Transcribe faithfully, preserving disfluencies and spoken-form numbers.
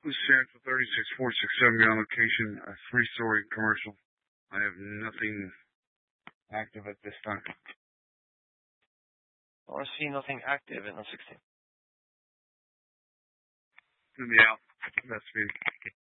Sharon for thirty-six four six seven on location, a three-story commercial. I have nothing active at this time. I want to see nothing active at nine sixteen. Let me out. That's me.